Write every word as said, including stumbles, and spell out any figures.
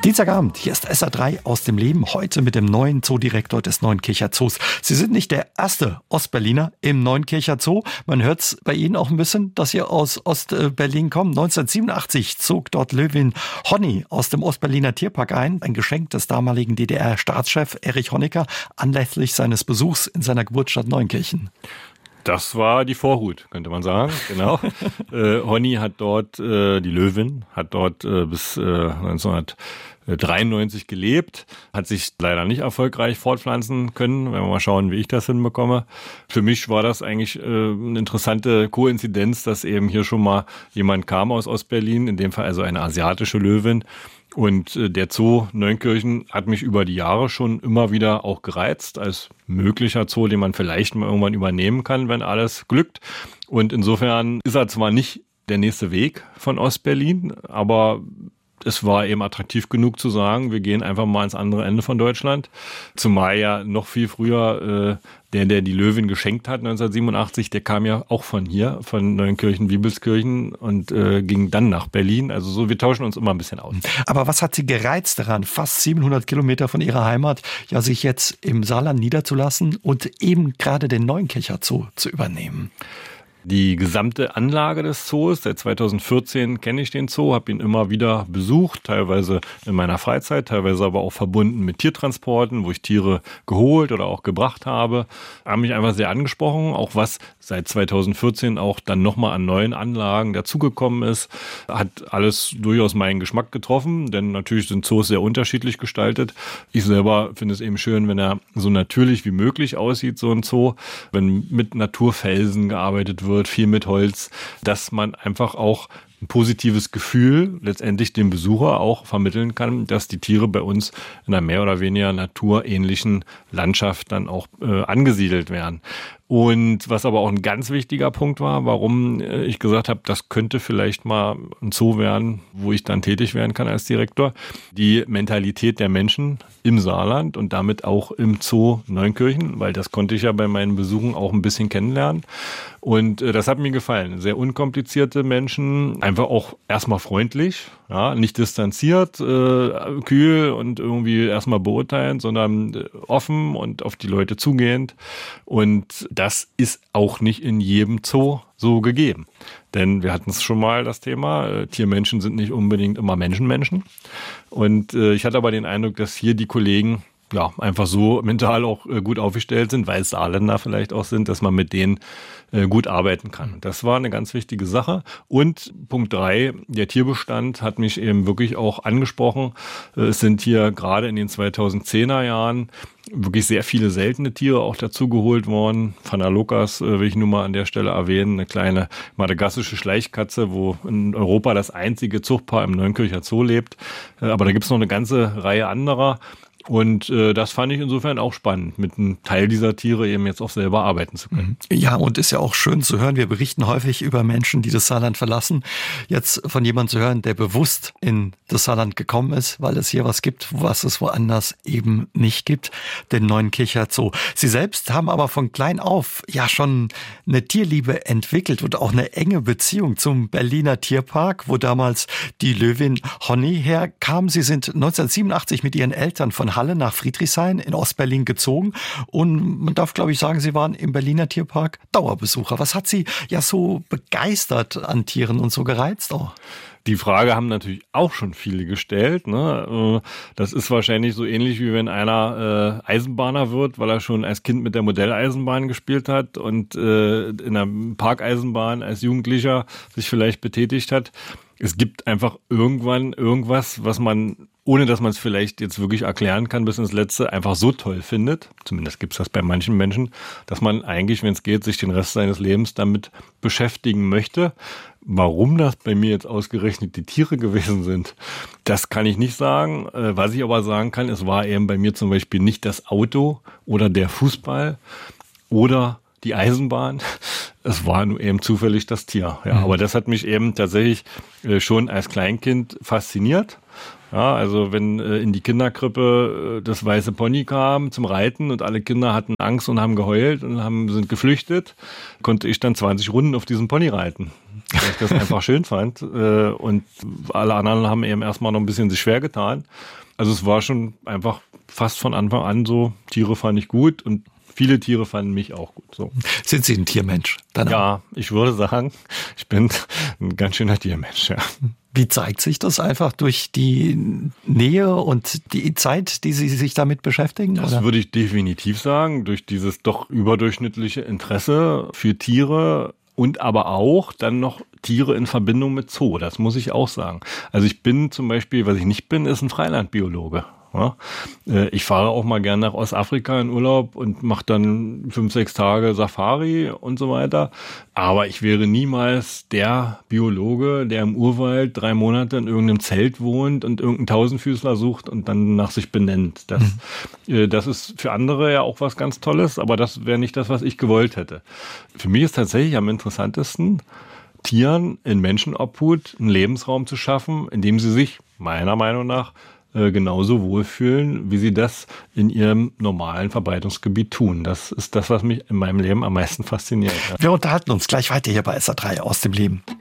Dienstagabend, hier ist S R drei aus dem Leben, heute mit dem neuen Zoodirektor des Neunkircher Zoos. Sie sind nicht der erste Ostberliner im Neunkircher Zoo. Man hört es bei Ihnen auch ein bisschen, dass Sie aus Ostberlin kommen. neunzehnhundertsiebenundachtzig zog dort Löwin Honey aus dem Ostberliner Tierpark ein. Ein Geschenk des damaligen D D R-Staatschefs Erich Honecker anlässlich seines Besuchs in seiner Geburtsstadt Neunkirchen. Das war die Vorhut, könnte man sagen, genau. äh, Honey hat dort, äh, die Löwin, hat dort äh, bis äh, neunzehnhundertdreiundneunzig gelebt, hat sich leider nicht erfolgreich fortpflanzen können, wenn wir mal schauen, wie ich das hinbekomme. Für mich war das eigentlich äh, eine interessante Koinzidenz, dass eben hier schon mal jemand kam aus Ostberlin, in dem Fall also eine asiatische Löwin. Und der Zoo Neunkirchen hat mich über die Jahre schon immer wieder auch gereizt als möglicher Zoo, den man vielleicht mal irgendwann übernehmen kann, wenn alles glückt. Und insofern ist er zwar nicht der nächste Weg von Ostberlin, aber es war eben attraktiv genug zu sagen, wir gehen einfach mal ins andere Ende von Deutschland. Zumal ja noch viel früher äh, der, der die Löwin geschenkt hat, neunzehnhundertsiebenundachtzig, der kam ja auch von hier, von Neunkirchen, Wiebelskirchen und äh, ging dann nach Berlin. Also so, wir tauschen uns immer ein bisschen aus. Aber was hat Sie gereizt daran, fast siebenhundert Kilometer von Ihrer Heimat, ja sich jetzt im Saarland niederzulassen und eben gerade den Neunkircher Zoo zu übernehmen? Die gesamte Anlage des Zoos, seit zweitausendvierzehn kenne ich den Zoo, habe ihn immer wieder besucht, teilweise in meiner Freizeit, teilweise aber auch verbunden mit Tiertransporten, wo ich Tiere geholt oder auch gebracht habe. Haben mich einfach sehr angesprochen, auch was seit zweitausendvierzehn auch dann nochmal an neuen Anlagen dazugekommen ist. Hat alles durchaus meinen Geschmack getroffen, denn natürlich sind Zoos sehr unterschiedlich gestaltet. Ich selber finde es eben schön, wenn er so natürlich wie möglich aussieht, so ein Zoo, wenn mit Naturfelsen gearbeitet wird, wird, viel mit Holz, dass man einfach auch ein positives Gefühl letztendlich dem Besucher auch vermitteln kann, dass die Tiere bei uns in einer mehr oder weniger naturähnlichen Landschaft dann auch äh, angesiedelt werden. Und was aber auch ein ganz wichtiger Punkt war, warum ich gesagt habe, das könnte vielleicht mal ein Zoo werden, wo ich dann tätig werden kann als Direktor, die Mentalität der Menschen im Saarland und damit auch im Zoo Neunkirchen, weil das konnte ich ja bei meinen Besuchen auch ein bisschen kennenlernen. Und das hat mir gefallen. Sehr unkomplizierte Menschen, einfach auch erstmal freundlich, ja, nicht distanziert, äh, kühl und irgendwie erstmal beurteilend, sondern offen und auf die Leute zugehend. Und das ist auch nicht in jedem Zoo so gegeben. Denn wir hatten es schon mal, das Thema, äh, Tiermenschen sind nicht unbedingt immer Menschenmenschen. Und äh, ich hatte aber den Eindruck, dass hier die Kollegen ja einfach so mental auch äh, gut aufgestellt sind, weil es Saarländer vielleicht auch sind, dass man mit denen äh, gut arbeiten kann. Das war eine ganz wichtige Sache. Und Punkt drei, der Tierbestand hat mich eben wirklich auch angesprochen. Äh, es sind hier gerade in den zweitausendzehner Jahren wirklich sehr viele seltene Tiere auch dazugeholt worden. Phanerolos äh, will ich nur mal an der Stelle erwähnen, eine kleine madagassische Schleichkatze, wo in Europa das einzige Zuchtpaar im Neunkircher Zoo lebt. Äh, aber da gibt es noch eine ganze Reihe anderer. Und äh, das fand ich insofern auch spannend, mit einem Teil dieser Tiere eben jetzt auch selber arbeiten zu können. Ja, und ist ja auch schön zu hören, wir berichten häufig über Menschen, die das Saarland verlassen. Jetzt von jemandem zu hören, der bewusst in das Saarland gekommen ist, weil es hier was gibt, was es woanders eben nicht gibt, den Neunkircher Zoo. Sie selbst haben aber von klein auf ja schon eine Tierliebe entwickelt und auch eine enge Beziehung zum Berliner Tierpark, wo damals die Löwin Honey herkam. Sie sind neunzehnhundertsiebenundachtzig mit ihren Eltern von Halle nach Friedrichshain in Ostberlin gezogen und man darf, glaube ich, sagen, Sie waren im Berliner Tierpark Dauerbesucher. Was hat Sie ja so begeistert an Tieren und so gereizt auch? Die Frage haben natürlich auch schon viele gestellt. Ne? Das ist wahrscheinlich so ähnlich, wie wenn einer äh, Eisenbahner wird, weil er schon als Kind mit der Modelleisenbahn gespielt hat und äh, in einer Parkeisenbahn als Jugendlicher sich vielleicht betätigt hat. Es gibt einfach irgendwann irgendwas, was man, ohne dass man es vielleicht jetzt wirklich erklären kann, bis ins Letzte einfach so toll findet. Zumindest gibt es das bei manchen Menschen, dass man eigentlich, wenn es geht, sich den Rest seines Lebens damit beschäftigen möchte. Warum das bei mir jetzt ausgerechnet die Tiere gewesen sind, das kann ich nicht sagen. Was ich aber sagen kann, es war eben bei mir zum Beispiel nicht das Auto oder der Fußball oder die Eisenbahn. Es war nur eben zufällig das Tier. Ja, mhm. Aber das hat mich eben tatsächlich schon als Kleinkind fasziniert. Ja, also wenn äh, in die Kinderkrippe äh, das weiße Pony kam zum Reiten und alle Kinder hatten Angst und haben geheult und haben, sind geflüchtet, konnte ich dann zwanzig Runden auf diesem Pony reiten, weil ich das einfach schön fand. Äh, und alle anderen haben eben erstmal noch ein bisschen sich schwer getan. Also es war schon einfach fast von Anfang an so, Tiere fand ich gut und viele Tiere fanden mich auch gut. So. Sind Sie ein Tiermensch? Danach? Ja, ich würde sagen, ich bin ein ganz schöner Tiermensch, ja. Wie zeigt sich das einfach durch die Nähe und die Zeit, die Sie sich damit beschäftigen? Das oder? würde ich definitiv sagen, durch dieses doch überdurchschnittliche Interesse für Tiere und aber auch dann noch Tiere in Verbindung mit Zoo, das muss ich auch sagen. Also ich bin zum Beispiel, was ich nicht bin, ist ein Freilandbiologe. Ja, ich fahre auch mal gern nach Ostafrika in Urlaub und mache dann fünf, sechs Tage Safari und so weiter. Aber ich wäre niemals der Biologe, der im Urwald drei Monate in irgendeinem Zelt wohnt und irgendeinen Tausendfüßler sucht und dann nach sich benennt. Das, mhm. das ist für andere ja auch was ganz Tolles, aber das wäre nicht das, was ich gewollt hätte. Für mich ist tatsächlich am interessantesten, Tieren in Menschenobhut einen Lebensraum zu schaffen, in dem sie sich meiner Meinung nach genauso wohlfühlen, wie sie das in ihrem normalen Verbreitungsgebiet tun. Das ist das, was mich in meinem Leben am meisten fasziniert. Wir unterhalten uns gleich weiter hier bei S R drei aus dem Leben.